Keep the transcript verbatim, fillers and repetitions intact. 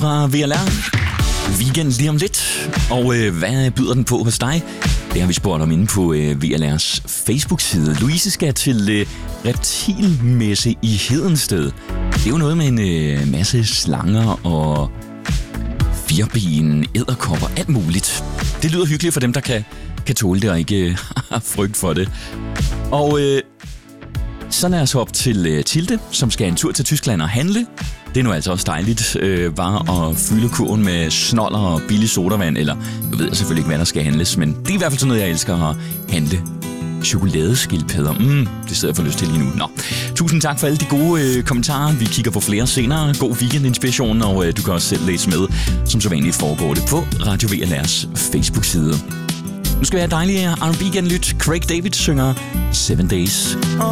fra V L R. Weekend lige om lidt. Og øh, hvad byder den på hos dig? Det har vi spurgt om inde på øh, V L R's Facebook-side. Louise skal til øh, reptilmesse i Hedensted. Det er jo noget med en øh, masse slanger og firben, edderkopper, alt muligt. Det lyder hyggeligt for dem, der kan, kan tåle det og ikke øh, har frygt for det. Og øh, så lad os hoppe til øh, Tilde, som skal en tur til Tyskland og handle. Det er nu altså også dejligt øh, bare at fylde kurven med snoller og billig sodavand, eller jeg ved selvfølgelig ikke, hvad der skal handles, men det er i hvert fald sådan noget, jeg elsker at handle. Chokoladeskildpadder, mm, det sidder jeg for lyst til lige nu. Nå. Tusind tak for alle de gode øh, kommentarer. Vi kigger på flere senere. God weekendinspiration, og øh, du kan også selv læse med, som så vanligt foregår det på Radio V L R's Facebook-side. Nu skal vi have dejlige R and B-genlyt. Craig David synger Seven Days.